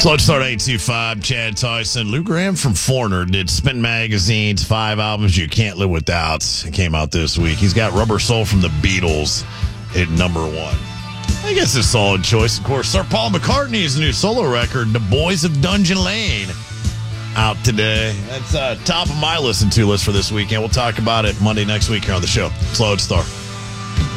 Slow Start 825, Chad Tyson. Lou Graham from Foreigner did Spin Magazine's 5 albums you can't live without. It came out this week. He's got Rubber Soul from the Beatles at number 1. I guess it's a solid choice. Of course, Sir Paul McCartney's new solo record, The Boys of Dungeon Lane, out today. That's top of my listen to list for this weekend. We'll talk about it Monday next week here on the show. Slow Start.